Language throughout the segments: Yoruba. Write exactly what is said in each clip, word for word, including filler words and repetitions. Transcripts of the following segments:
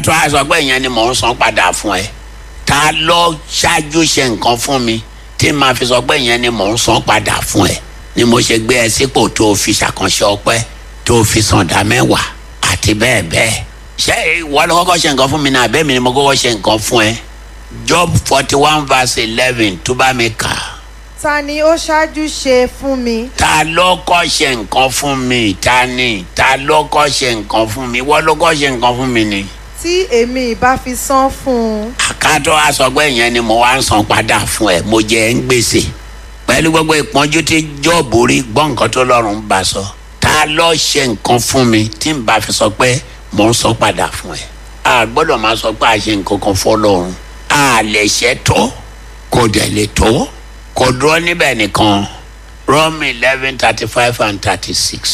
tó a sọ pé ìyẹn ni mò ń san padà fún ẹ ta ló ṣáájú ṣe nǹkan fún mi tí màá fi sọ pé ìyẹn ni mò ń san padà fún ẹ ni mo ṣe gbé ẹ sípò tó fi ṣàkànṣe ọpẹ́ tó fi san dá mẹ́wàá àti bẹ́ẹ̀ bẹ́ẹ̀ ṣé ìwọ ló kọ́kọ́ ṣe nǹkan fún mi náà bẹ́ẹ̀ mi ni mo kọ́kọ́ ṣe nǹkan fún ẹ Job forty one verse eleven tó bá mi kà. ta ni ó ṣáájú ṣe fún mi. ta ló kọ́ ṣe nǹkan fún mi ta ni ta ló kọ́ ṣe nǹkan fún mi ìwọ ló kọ́ ṣe nǹkan fún mi ni. tí èmi ìbá fi san fún un. àkàtọ́ aṣọgbẹ́ yẹn ni mo wá ń san padà fún ẹ mo jẹ ń gbèsè pẹ̀lú gbogbo ìpọ́njú tí Jọ́ọ̀bù rí gbọ́ nǹkan tó lọ́rùn bá sọ ta ló ṣe nǹkan fún mi tí n bá fi sọ pé mo ń san padà fún ẹ. a gbọ́dọ̀ máa sọ pé a ṣe nǹkan kan fọ́lọ́run a lè ṣe tó kò dẹ̀ lè tó kò dúró níbẹ̀ nìkan Rome eleven thirty five and thirty six.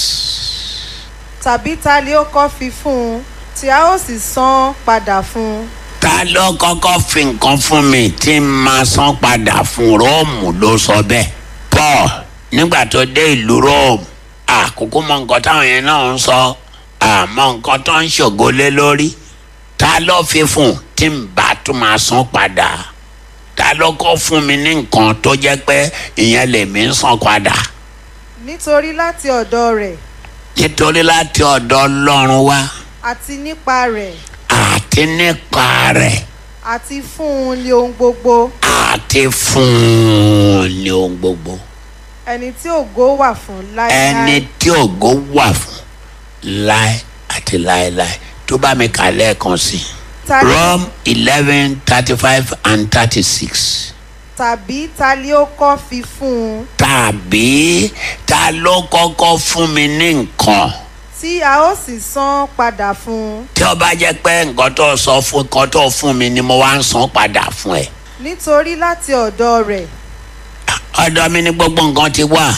tàbí ta ni ó kọ́ fi fún un tí a ó sì san padà fún un. ta ló kọ́kọ́ fi nǹkan fún mi tí n máa san padà fún Róòmù ló sọ bẹ́ẹ̀ Paul nígbà tó dé ìlú Róòmù àkókò mọ nǹkan táwọn yẹn náà ń sọ àmọ́ nǹkan tó ń ṣògo lé lórí ta ló fi fún tí n bá tún máa san padà ta ló kọ́ fún mi ní nǹkan tó jẹ́ pé ìyẹn lèmi ń san padà. nítorí láti ọ̀dọ̀ rẹ̀. nítorí láti ọ̀dọ̀ Ọlọ́run wá. àti nípa rẹ̀. àti nípa rẹ̀. àti fún un ní ohun gbogbo. àti fún un ní ohun gbogbo. ẹni tí ògo wà fún láéláé. ẹni tí ògo wà fún láé àti láéláé tó bá mi kà lẹ́ẹ̀kan sí i. Rome eleven thirty five and thirty six. tàbí ta ni ó kọ́ fi fún un. tàbí ta ló kọ́kọ́ fún mi ní nǹkan. tí a ó sì san padà fún un. tí ó bá jẹ́ pé nǹkan tó sọ fún nǹkan tó fún mi ni mo wá ń san padà fún ẹ. nítorí láti ọ̀dọ̀ rẹ̀. ọ̀dọ̀ mi ni gbogbo nǹkan ti wà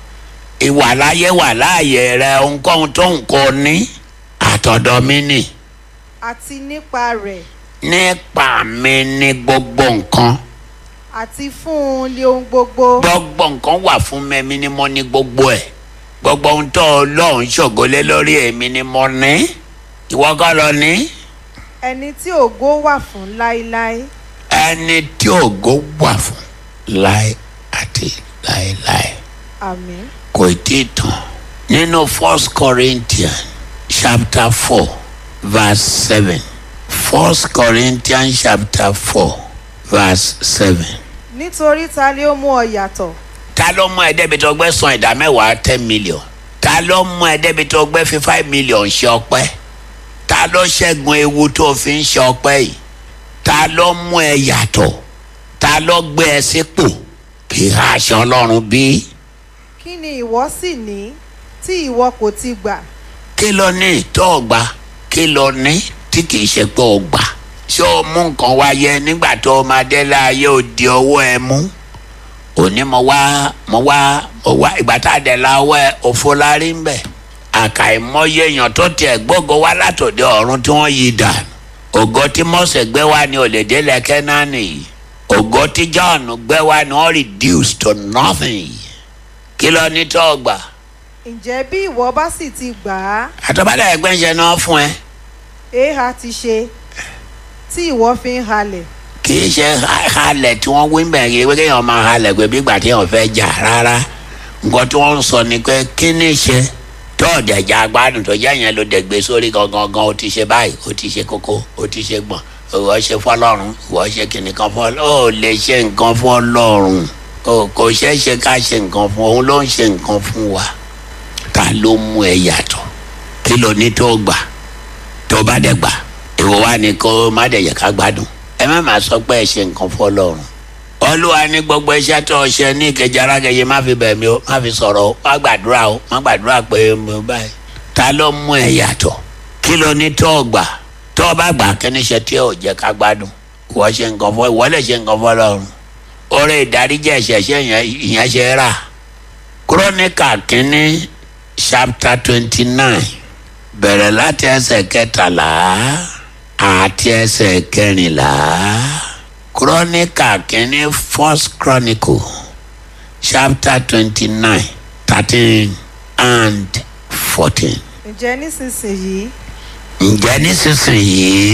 ìwà láyé wà láàyè rẹ ohunkóhun tó ń kọ ní àtọ̀dọ̀ mi ni. àti nípa rẹ̀. nípa mi ni gbogbo nǹkan. àti fún un ní ohun gbogbo. gbogbo nǹkan wà fún mi èmi ni mo ní gbogbo ẹ̀ gbogbo ohun tó Ọlọ́run ṣògolé lórí èmi ni mo ní ìwọ kọ́ ló ní. ẹni tí ògo wà fún láéláé. ẹni tí ògo wà fún láé àti láéláé. àmín. kò tí ì tán nínú First Corinthians chapter four verse seven. First Corinthians chapter four verse seven. nítorí ta ni ó mú ọ yàtọ̀. ta ló mú ẹ débi tó gbé san ìdá mẹ́wàá ten million. ta ló mú ẹ débi tó gbé fi five million ṣe ọpẹ́. ta ló ṣẹ́gun ewu tó fi ń ṣe ọpẹ́ yìí. ta ló mú ẹ yàtọ̀. ta ló gbé ẹ sípò. kì í aṣọ Ọlọ́run bí. kí ni ìwọ sì ní tí ìwọ kò ti gbà. kí ló ní tó gbà kí ló ní tí kì í ṣe pé ó gbà. ṣé o mú nǹkan wáyé nígbà tó o máa dé láàyè ó di owó ẹ mú. òní mo wá mo wá mo wá ìgbà tá a dẹ̀ la ọwọ́ ẹ òfo la rí ń bẹ̀. àkàìmọye èèyàn tó tiẹ̀ gbógo wá látòdì ọ̀run tí wọ́n yí dànù. ògo tí Mósè gbé wá ní òlèdè lẹ́kẹ́ náà nìyí. ògo tí John gbé wá ní wọ́n reduce to nothing. kí ló ní tó gbà. ǹjẹ́ bí ìwọ bá sì ti gbà á. àtọ́bálẹ̀ ẹgbẹ́ ń ṣe náà fún ẹ. èèhà ti ṣe tí ìwọ fi ń halẹ̀. kì í ṣe halẹ̀ tí wọ́n wí bẹ̀rẹ̀ wí kéèyàn máa halẹ̀ pé bí ìgbà tí èèyàn fẹ́ jà rárá nǹkan tí wọ́n ń sọ ni pé kí ni ṣe tó ọ̀dẹ̀jà agbádùn tó jẹ́ yẹn ló dẹ̀gbẹ́ sórí gangan gan ó ti ṣe báyìí ó ti ṣe kókó ó ti ṣe gbọ̀n ìwọ ṣe fọlọ́run ìwọ ṣe kìnnìkan fún Ọlọ́run ó lè ṣe nǹkan fún Ọlọ́run ó kò ṣeé ṣe ká ṣe nǹkan fún òun ló ń ṣe nǹkan fún wa ta ló mú ẹ yàtọ̀ kí ló ní tó gbà tó bá dẹ̀ gbà ìwọ wá ní kó má dẹ̀ yẹ ká gbádùn ẹ má máa sọ pé ẹ ṣe nǹkan fún Ọlọ́run Olúwa ní gbogbo iṣẹ́ tó ṣe ní ìkejì arákejì má fi bẹ̀ mí o má fi sọ̀rọ̀ o má gbàdúrà o má gbàdúrà pé mo báyìí ta ló mú ẹ yàtọ̀ kí ló ní tó gbà tó bá gbà kí ni ṣe tí ò jẹ́ ká gbádùn ìwọ ṣe nǹkan fún ìwọ lè ṣe nǹkan fún Ọlọ́run oore ìdáríjì ẹ̀ṣẹ̀ ṣe ìyẹn ṣe rà Kíróníkà kínní chapter twenty nine bẹ̀rẹ̀ láti ẹsẹ̀ kẹtàlá àti ẹsẹ̀ kẹrìnlá. Kíróníkà kínní First Chronicle chapter twenty nine thirteen and fourteen. ǹjẹ́ nísinsìnyí. ǹjẹ́ nísinsìnyí.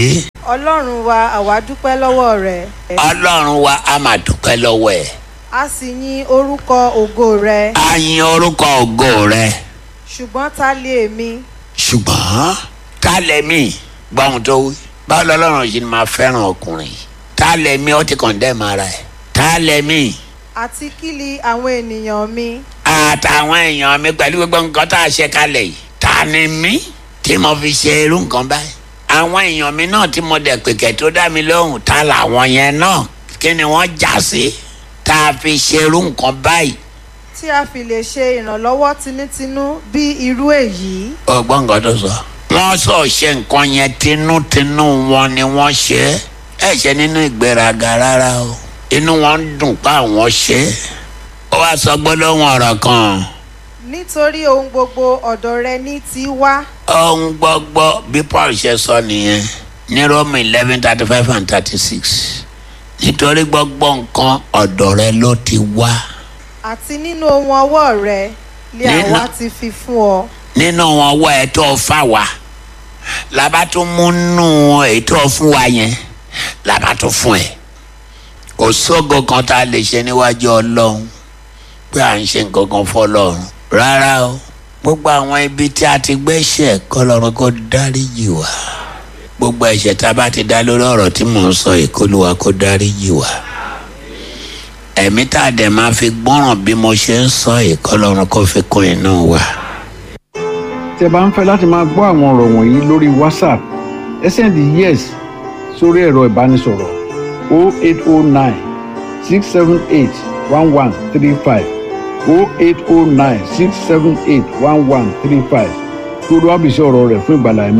ọlọ́run wa àwa dúpẹ́ lọ́wọ́ rẹ̀. ọlọ́run wa a máa dúpẹ́ lọ́wọ́ ẹ̀. a sì yin orúkọ ògo rẹ̀. a yin orúkọ ògo rẹ̀. ṣùgbọ́n ta lè mi. ṣùgbọ́n ta lè mí gbọ́n tó wí. báwo lọ́lọ́run yìí máa fẹ́ràn ọkùnrin. ta lè mí ó ti kọ̀ndẹ́mù ara ẹ̀. ta lè mí. àti kí ni àwọn ènìyàn mi. àtàwọn èèyàn mi pẹ̀lú gbogbo nǹkan tá a ṣe kalẹ̀ yìí. ta ni mí tí mo fi ṣe irú nǹkan báyìí. àwọn èèyàn mi náà tí mo dẹ̀ pèkẹ́ tó dá mi lóhùn ta làwọn yẹn náà kí ni wọ́n já sí tá a fi ṣe irú nǹkan báyìí. tí a fi lè ṣe ìrànlọ́wọ́ tinútinú bí irú èyí. ọgbọ́n nǹkan tó sọ. wọ́n sọ ṣe nǹkan yẹn tinútinú wọn ni wọ́n ṣe é. ẹ ṣe nínú ìgbéraga rárá o. inú wọn ń dùn pé àwọn ṣe é. ó wá sọ gbólóhùn ọ̀rọ̀ kan. nítorí ohun gbogbo ọ̀dọ̀ rẹ ní ti wá. ohun gbogbo bí Paul ṣe sọ nìyẹn ní Rome eleven thirty five and thirty six. nítorí gbogbo nǹkan ọ̀dọ̀ rẹ ló ti wá. àti nínú ohun ọwọ́ rẹ lé àwa ti fi fún ọ. nínú ohun ọwọ́ ẹ tó fà wá làbá tún mú nù ètò fún wa yẹn làbá tún fún ẹ. kò sógo kan tá a lè ṣe níwájú Ọlọ́run pé à ń ṣe nǹkan kan fọ́lọ́run rárá o. gbogbo àwọn ibi tí a ti gbẹ́ṣẹ̀ kọ́lọ́run kó dáríjì wá. gbogbo ẹ̀ṣẹ̀ tá a bá ti dá lórí ọ̀rọ̀ tí mò ń sọ ìkólúwa kó dáríjì wá. ẹ̀mí tá a dẹ̀ máa fi gbọ́ràn bí mo ṣe ń sọ ìkọlọ́run kó fi kún inú wa. tí ẹ bá ń fẹ́ láti máa gbọ́ àwọn ọ̀rọ̀ wọ̀nyí lórí WhatsApp ẹ sẹ́ndì yes sórí ẹ̀rọ ìbánisọ̀rọ̀ oh eight oh nine six seven eight one one three five oh eight oh nine six seven eight one one three five kí olúwa bùsí ọ̀rọ̀ rẹ̀ fún ìgbàlà ẹ̀mí.